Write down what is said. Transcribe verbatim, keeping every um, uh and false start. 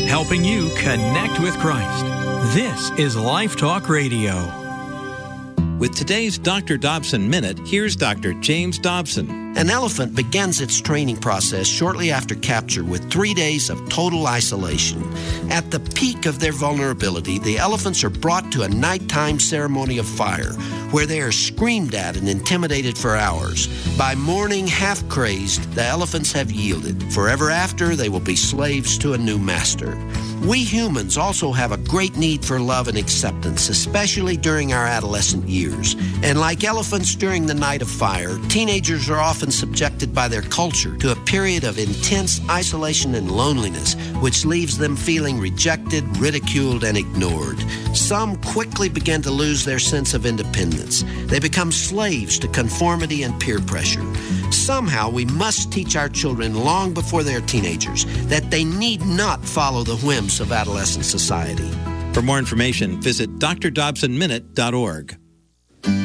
helping you connect with Christ. This is Life Talk Radio. With today's Doctor Dobson Minute, here's Doctor James Dobson. An elephant begins its training process shortly after capture with three days of total isolation. At the peak of their vulnerability, the elephants are brought to a nighttime ceremony of fire, where they are screamed at and intimidated for hours. By morning, half crazed, the elephants have yielded. Forever after, they will be slaves to a new master. We humans also have a great need for love and acceptance, especially during our adolescent years. And like elephants during the night of fire, teenagers are often subjected by their culture to a period of intense isolation and loneliness, which leaves them feeling rejected, ridiculed, and ignored. Some quickly begin to lose their sense of independence. They become slaves to conformity and peer pressure. Somehow, we must teach our children long before they're teenagers that they need not follow the whims of adolescent society. For more information, visit d r dobson minute dot org.